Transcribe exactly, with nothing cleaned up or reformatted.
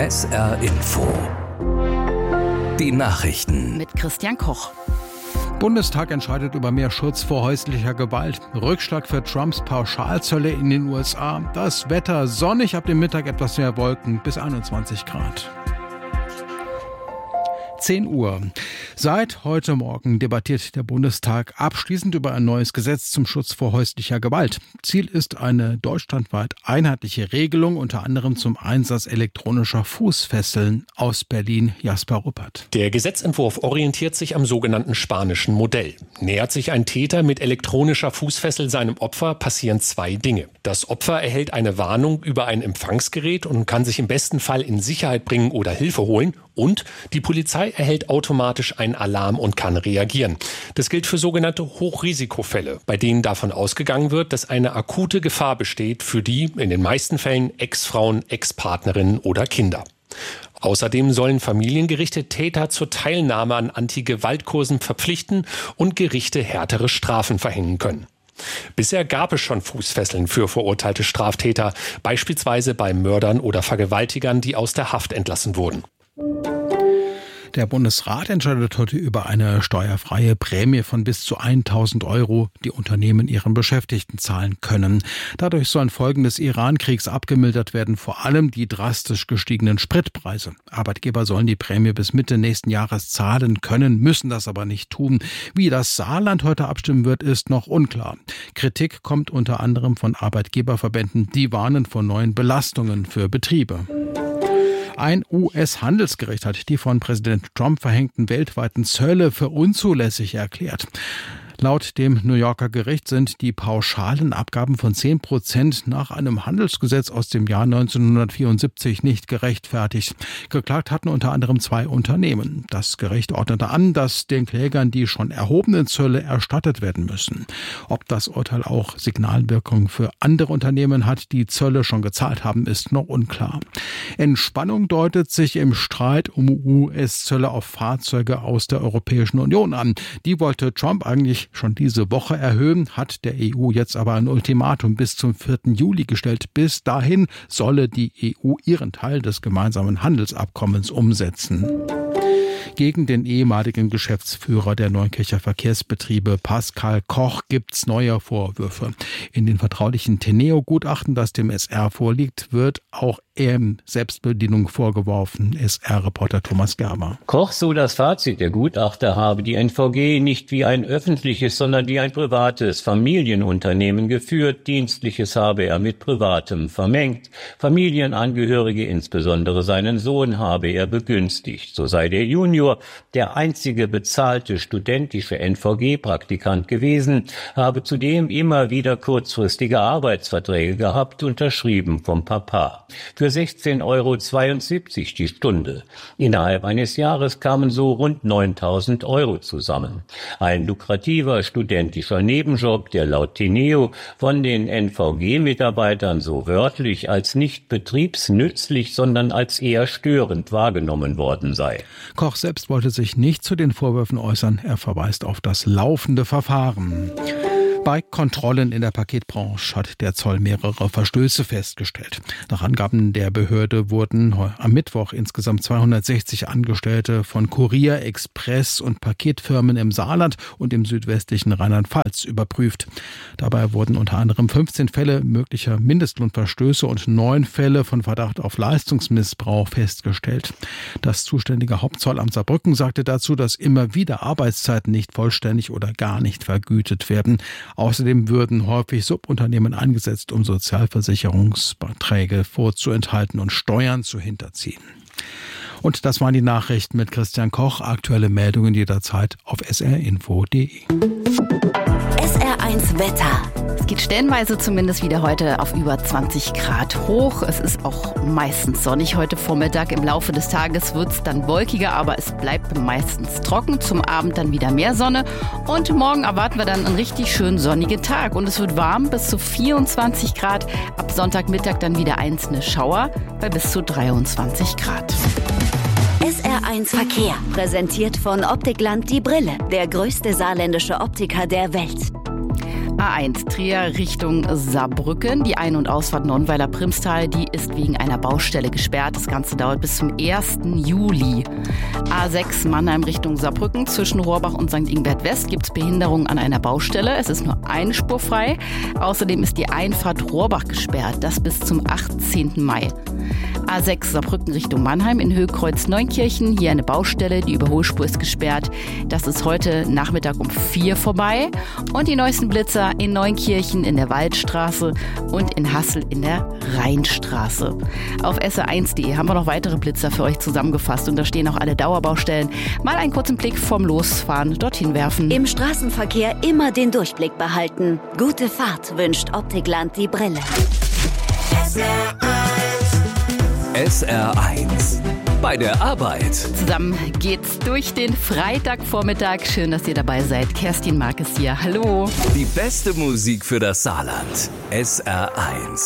S R Info. Die Nachrichten mit Christian Koch. Bundestag entscheidet über mehr Schutz vor häuslicher Gewalt. Rückschlag für Trumps Pauschalzölle in den U S A. Das Wetter sonnig, ab dem Mittag etwas mehr Wolken bis einundzwanzig Grad. zehn Uhr. Seit heute Morgen debattiert der Bundestag abschließend über ein neues Gesetz zum Schutz vor häuslicher Gewalt. Ziel ist eine deutschlandweit einheitliche Regelung, unter anderem zum Einsatz elektronischer Fußfesseln. Aus Berlin, Jasper Ruppert. Der Gesetzentwurf orientiert sich am sogenannten spanischen Modell. Nähert sich ein Täter mit elektronischer Fußfessel seinem Opfer, passieren zwei Dinge. Das Opfer erhält eine Warnung über ein Empfangsgerät und kann sich im besten Fall in Sicherheit bringen oder Hilfe holen. Und die Polizei erhält automatisch einen Alarm und kann reagieren. Das gilt für sogenannte Hochrisikofälle, bei denen davon ausgegangen wird, dass eine akute Gefahr besteht für die, in den meisten Fällen, Ex-Frauen, Ex-Partnerinnen oder Kinder. Außerdem sollen Familiengerichte Täter zur Teilnahme an Anti-Gewalt-Kursen verpflichten und Gerichte härtere Strafen verhängen können. Bisher gab es schon Fußfesseln für verurteilte Straftäter, beispielsweise bei Mördern oder Vergewaltigern, die aus der Haft entlassen wurden. Der Bundesrat entscheidet heute über eine steuerfreie Prämie von bis zu tausend Euro, die Unternehmen ihren Beschäftigten zahlen können. Dadurch sollen Folgen des Iran-Kriegs abgemildert werden, vor allem die drastisch gestiegenen Spritpreise. Arbeitgeber sollen die Prämie bis Mitte nächsten Jahres zahlen können, müssen das aber nicht tun. Wie das Saarland heute abstimmen wird, ist noch unklar. Kritik kommt unter anderem von Arbeitgeberverbänden, die warnen vor neuen Belastungen für Betriebe. Ein U S-Handelsgericht hat die von Präsident Trump verhängten weltweiten Zölle für unzulässig erklärt. Laut dem New Yorker Gericht sind die pauschalen Abgaben von zehn Prozent nach einem Handelsgesetz aus dem Jahr neunzehnhundertvierundsiebzig nicht gerechtfertigt. Geklagt hatten unter anderem zwei Unternehmen. Das Gericht ordnete an, dass den Klägern die schon erhobenen Zölle erstattet werden müssen. Ob das Urteil auch Signalwirkung für andere Unternehmen hat, die Zölle schon gezahlt haben, ist noch unklar. Entspannung deutet sich im Streit um U S-Zölle auf Fahrzeuge aus der Europäischen Union an. Die wollte Trump eigentlich schon diese Woche erhöhen, hat der E U jetzt aber ein Ultimatum bis zum vierten Juli gestellt. Bis dahin solle die E U ihren Teil des gemeinsamen Handelsabkommens umsetzen. Gegen den ehemaligen Geschäftsführer der Neunkircher Verkehrsbetriebe Pascal Koch gibt's neue Vorwürfe. In den vertraulichen Teneo-Gutachten, das dem S R vorliegt, wird auch ihm Selbstbedienung vorgeworfen. S R-Reporter Thomas Gerber. Koch, so das Fazit der Gutachter, habe die N V G nicht wie ein öffentliches, sondern wie ein privates Familienunternehmen geführt. Dienstliches habe er mit Privatem vermengt. Familienangehörige, insbesondere seinen Sohn, habe er begünstigt. So sei der Junior der einzige bezahlte studentische N V G-Praktikant gewesen, habe zudem immer wieder kurzfristige Arbeitsverträge gehabt, unterschrieben vom Papa. Für sechzehn Euro zweiundsiebzig die Stunde. Innerhalb eines Jahres kamen so rund neuntausend Euro zusammen. Ein lukrativer studentischer Nebenjob, der laut Teneo von den N V G-Mitarbeitern so wörtlich als nicht betriebsnützlich, sondern als eher störend wahrgenommen worden sei. Koch selbst wollte sich nicht zu den Vorwürfen äußern. Er verweist auf das laufende Verfahren. Bei Kontrollen in der Paketbranche hat der Zoll mehrere Verstöße festgestellt. Nach Angaben der Behörde wurden am Mittwoch insgesamt zweihundertsechzig Angestellte von Kurier, Express und Paketfirmen im Saarland und im südwestlichen Rheinland-Pfalz überprüft. Dabei wurden unter anderem fünfzehn Fälle möglicher Mindestlohnverstöße und neun Fälle von Verdacht auf Leistungsmissbrauch festgestellt. Das zuständige Hauptzollamt Saarbrücken sagte dazu, dass immer wieder Arbeitszeiten nicht vollständig oder gar nicht vergütet werden. Außerdem würden häufig Subunternehmen eingesetzt, um Sozialversicherungsbeiträge vorzuenthalten und Steuern zu hinterziehen. Und das waren die Nachrichten mit Christian Koch. Aktuelle Meldungen jederzeit auf s r info punkt d e. S R eins Wetter. Es geht stellenweise zumindest wieder heute auf über zwanzig Grad hoch. Es ist auch meistens sonnig heute Vormittag. Im Laufe des Tages wird es dann wolkiger, aber es bleibt meistens trocken. Zum Abend dann wieder mehr Sonne. Und morgen erwarten wir dann einen richtig schönen sonnigen Tag. Und es wird warm bis zu vierundzwanzig Grad. Ab Sonntagmittag dann wieder einzelne Schauer bei bis zu dreiundzwanzig Grad. S R eins Verkehr, präsentiert von Optikland die Brille, der größte saarländische Optiker der Welt. A eins Trier Richtung Saarbrücken. Die Ein- und Ausfahrt Nonnweiler-Primstal, die ist wegen einer Baustelle gesperrt. Das Ganze dauert bis zum ersten Juli. A sechs Mannheim Richtung Saarbrücken. Zwischen Rohrbach und Sankt Ingbert West gibt es Behinderungen an einer Baustelle. Es ist nur eine Spur frei. Außerdem ist die Einfahrt Rohrbach gesperrt. Das bis zum achtzehnten Mai. A sechs Saarbrücken Richtung Mannheim in Höhenkreuz Neunkirchen. Hier eine Baustelle. Die Überholspur ist gesperrt. Das ist heute Nachmittag um vier vorbei. Und die neuesten Blitzer in Neunkirchen in der Waldstraße und in Hassel in der Rheinstraße. Auf S R eins punkt de haben wir noch weitere Blitzer für euch zusammengefasst und da stehen auch alle Dauerbaustellen. Mal einen kurzen Blick vom Losfahren dorthin werfen. Im Straßenverkehr immer den Durchblick behalten. Gute Fahrt wünscht Optikland die Brille. S R eins. Bei der Arbeit. Zusammen geht's durch den Freitagvormittag. Schön, dass ihr dabei seid. Kerstin Markes hier. Hallo. Die beste Musik für das Saarland. S R eins.